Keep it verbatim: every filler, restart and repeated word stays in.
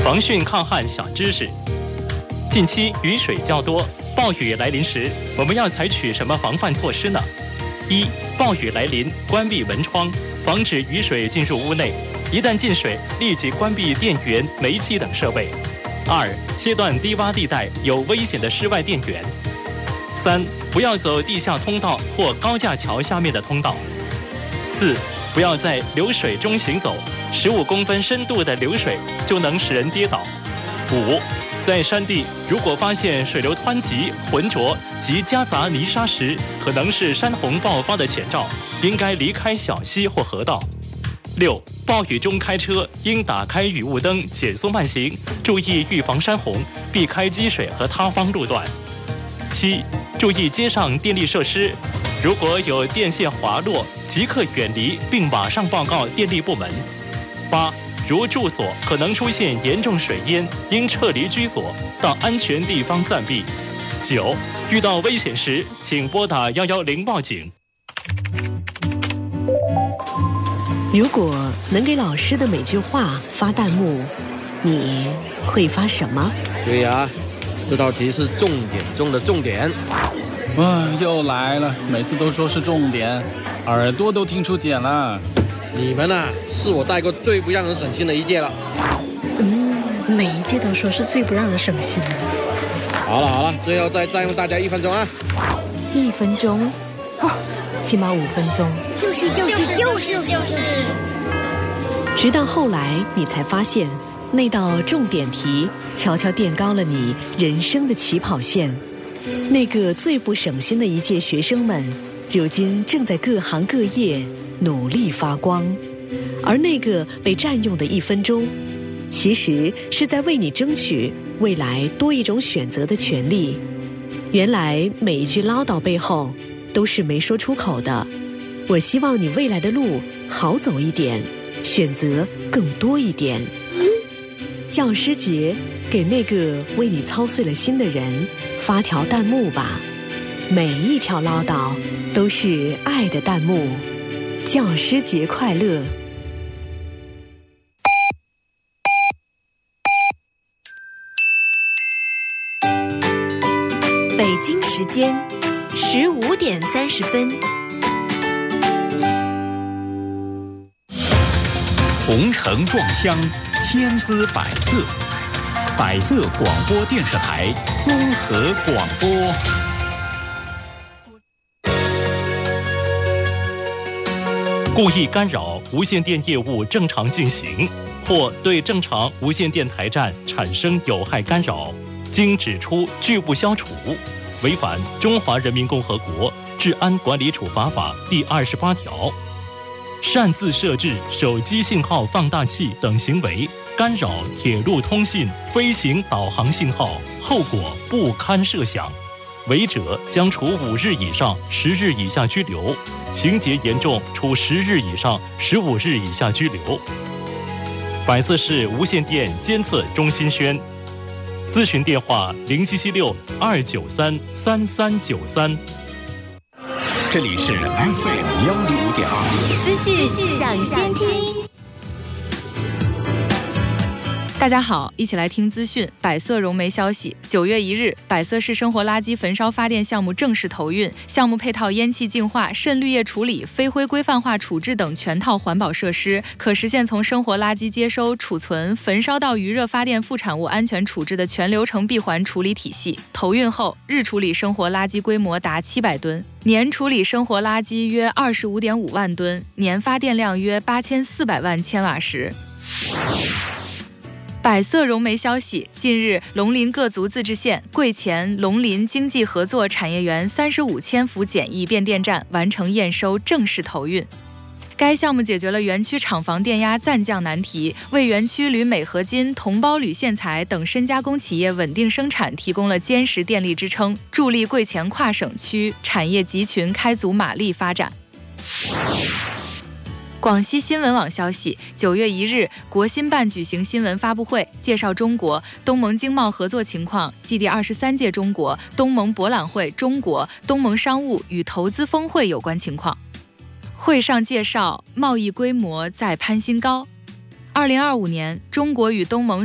防汛抗旱小知识：近期雨水较多，暴雨来临时，我们要采取什么防范措施呢？一、暴雨来临，关闭门窗，防止雨水进入屋内。一旦进水，立即关闭电源、煤气等设备。二、切断低洼地带有危险的室外电源。三、不要走地下通道或高架桥下面的通道。四、不要在流水中行走，十五公分深度的流水就能使人跌倒。五、在山地如果发现水流湍急、浑浊及夹杂泥沙时，可能是山洪爆发的前兆，应该离开小溪或河道。六、暴雨中开车应打开雨雾灯，减速慢行，注意预防山洪，避开积水和塌方路段。七、注意街上电力设施，如果有电线滑落，即刻远离并马上报告电力部门。八、如住所可能出现严重水淹，应撤离居所，到安全地方暂避。九、遇到危险时，请拨打一一零报警。 如果能给老师的每句话发弹幕，你会发什么？ 对呀，这道题是重点中的重点。 啊，又来了，每次都说是重点，耳朵都听出茧了。 你们啊，是我带过最不让人省心的一届了。 嗯，每一届都说是最不让人省心的。 好了好了，最后再占用大家一分钟啊！ 一分钟？哦，起码五分钟。 就是就是就是就是。 直到后来，你才发现，那道重点题悄悄垫高了你人生的起跑线。那个最不省心的一届学生们，如今正在各行各业努力发光，而那个被占用的一分钟，其实是在为你争取未来多一种选择的权利。原来每一句唠叨背后都是没说出口的。我希望你未来的路好走一点，选择更多一点。教师节，给那个为你操碎了心的人发条弹幕吧，每一条唠叨都是爱的弹幕。教师节快乐！ 北京时间十五点三十分。 红尘撞香，千姿百色。百色广播电视台综合广播。 故意干扰无线电业务正常进行，或对正常无线电台站产生有害干扰，经指出拒不消除，违反《中华人民共和国治安管理处罚法》第二十八条。擅自设置手机信号放大器等行为，干扰铁路通信、飞行导航信号，后果不堪设想。违者将处五日以上十日以下拘留，情节严重处十日以上十五日以下拘留。百色市无线电监测中心宣，咨询电话零七七六二九三三三九三。 这里是 F M 幺零五点二， 资讯抢先听。 大家好，一起来听资讯。百色融媒消息，九月一日，百色市生活垃圾焚烧发电项目正式投运，项目配套烟气净化、渗滤液处理、飞灰规范化处置等全套环保设施，可实现从生活垃圾接收、储存、焚烧到余热发电副产物安全处置的全流程闭环处理体系。投运后，日处理生活垃圾规模达七百吨，年处理生活垃圾约二十五点五万吨，年发电量约八千四百万千瓦时。百色融媒消息，近日，龙林各族自治县桂前龙林经济合作产业园三十五千伏简易变电站完成验收，正式投运。该项目解决了园区厂房电压暂降难题，为园区铝镁合金、铜包铝线材等深加工企业稳定生产提供了坚实电力支撑，助力桂前跨省区产业集群开足马力发展。广西新闻网消息，九月一日，国新办举行新闻发布会，介绍中国东盟经贸合作情况暨第二十三届中国东盟博览会中国东盟商务与投资峰会有关情况。会上介绍，贸易规模在攀新高。二零二五年，中国与东盟